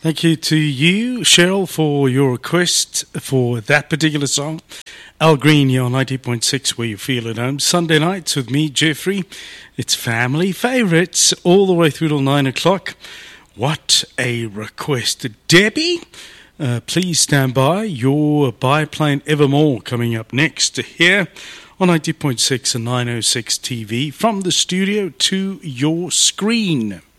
Thank you to you, Cheryl, for your request for that particular song. Al Green here on 90.6, where you feel at home. Sunday nights with me, Jeffrey. It's family favourites all the way through till 9 o'clock. What a request. Debbie, please stand by. Your biplane Evermore coming up next here on 90.6 and 906 TV. From the studio to your screen.